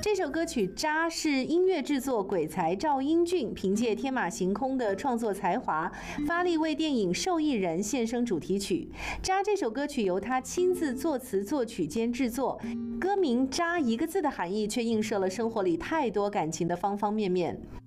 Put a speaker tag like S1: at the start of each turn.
S1: 这首歌曲《渣》是音乐制作鬼才赵英俊凭借天马行空的创作才华，发力为电影《受益人》献声主题曲。《渣》这首歌曲由他亲自作词作曲兼制作，歌名“渣”一个字的含义却映射了生活里太多感情的方方面面。